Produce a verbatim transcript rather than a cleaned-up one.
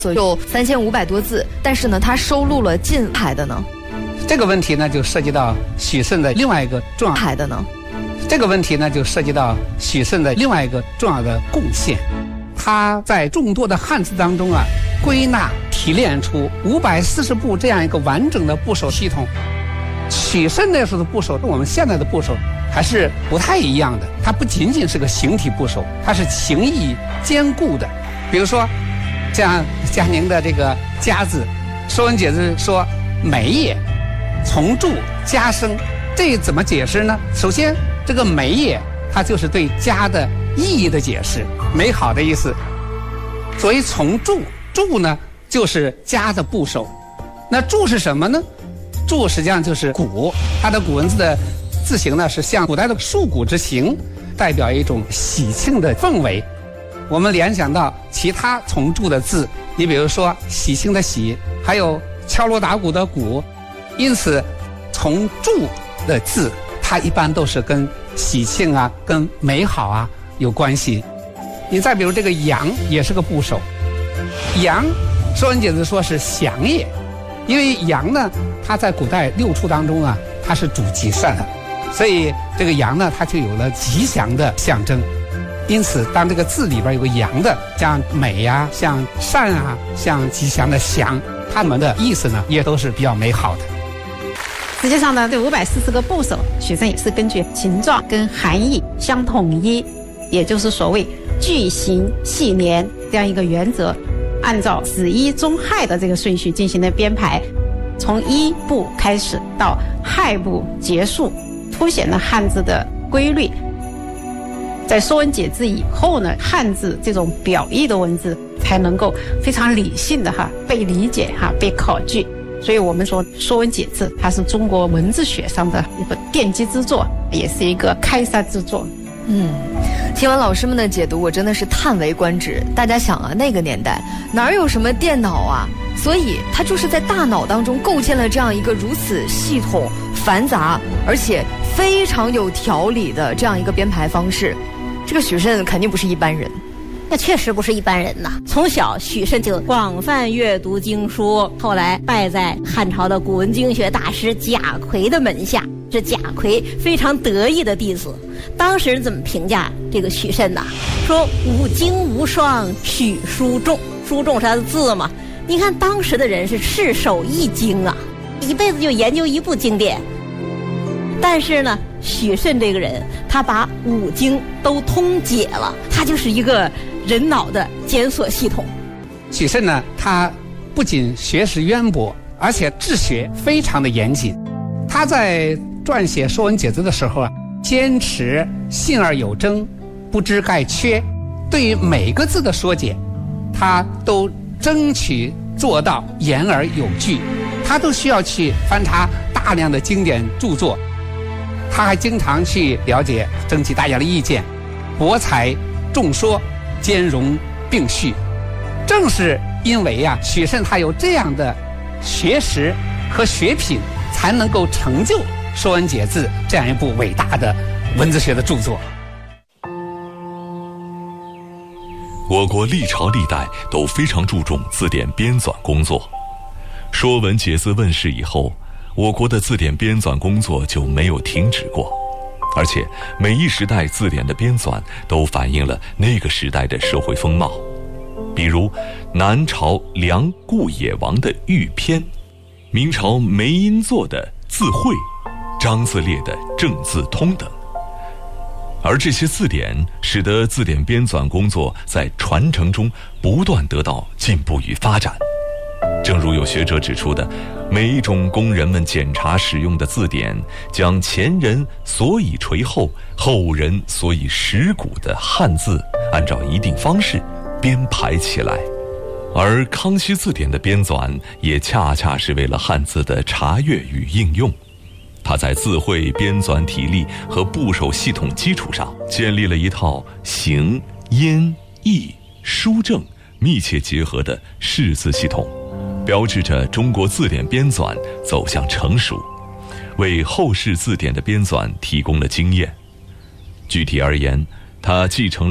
有三千五百多字，但是呢，他收录了近百的呢。 这个问题呢，就涉及到许慎的另外一个重要海的呢。 这个问题呢，就涉及到许慎的另外一个重要的贡献。他在众多的汉字当中啊，归纳提炼出五百四十部这样一个完整的部首系统。许慎那时候的部首跟我们现在的部首还是不太一样的。它不仅仅是个形体部首，它是情意兼顾的。比如说，像佳宁的这个“家”字，《说文解字》说“美也，从注家生”，这怎么解释呢？首先，这个“美也”它就是对“家”的意义的解释，美好的意思。所谓从注，注呢就是“家”的部首。那注是什么呢？注实际上就是鼓，它的古文字的字形呢是像古代的树鼓之形，代表一种喜庆的氛围。我们联想到其他从注的字，你比如说喜庆的喜，还有敲锣打鼓的鼓，因此从注的字它一般都是跟喜庆啊、跟美好啊有关系。你再比如这个阳也是个部首，阳《说文解字》说是祥也，因为阳呢它在古代六畜当中啊它是主吉善的，所以这个阳呢它就有了吉祥的象征。因此当这个字里边有个阳的，像美啊、像善啊、像吉祥的祥，它们的意思呢也都是比较美好的。 实际上呢，这五百四十个部首，许慎也是根据形状跟含义相统一，也就是所谓句形系连这样一个原则，按照子一中亥的这个顺序进行的编排，从一部开始到亥部结束，凸显了汉字的规律。在《说文解字》以后呢，汉字这种表意的文字才能够非常理性的哈被理解哈被考据。所以我们说《说文解字》它是中国文字学上的一个奠基之作，也是一个开山之作。 嗯，听完老师们的解读，我真的是叹为观止。大家想啊，那个年代哪有什么电脑啊？所以他就是在大脑当中构建了这样一个如此系统、繁杂而且非常有条理的这样一个编排方式。这个许慎肯定不是一般人。 那确实不是一般人呐！从小许慎就广泛阅读经书，后来拜在汉朝的古文经学大师贾逵的门下，是贾逵非常得意的弟子。当时人怎么评价这个许慎呢？说五经无双，许书重。书重是他的字嘛？你看当时的人是赤手一经啊，一辈子就研究一部经典。但是呢，许慎这个人，他把五经都通解了，他就是一个人脑的检索系统。 许慎呢，他不仅学识渊博，而且治学非常的严谨。他在撰写《说文解字》的时候啊，坚持信而有征，不知盖缺。对于每个字的说解，他都争取做到言而有据。他都需要去翻查大量的经典著作。他还经常去了解、征集大家的意见，博采众说，兼容并蓄。正是因为呀、啊，许慎他有这样的学识和学品，才能够成就《说文解字》这样一部伟大的文字学的著作。 我国历朝历代都非常注重字典编纂工作，《说文解字》问世以后，我国的字典编纂工作就没有停止过，而且每一时代字典的编纂都反映了那个时代的社会风貌。比如南朝梁顾野王的《玉篇》，明朝梅因作的《字会》，张自烈的《正字通》等。而这些字典使得字典编纂工作在传承中不断得到进步与发展。正如有学者指出的，每一种供人们检查使用的字典，将前人所以垂后，后人所以蚀骨的汉字，按照一定方式编排起来。而康熙字典的编纂，也恰恰是为了汉字的查阅与应用。他在字会编纂体例和部首系统基础上，建立了一套形、音、义、书正密切结合的识字系统，标志着中国字典编纂走向成熟，为后世字典的编纂提供了经验。具体而言，它继承了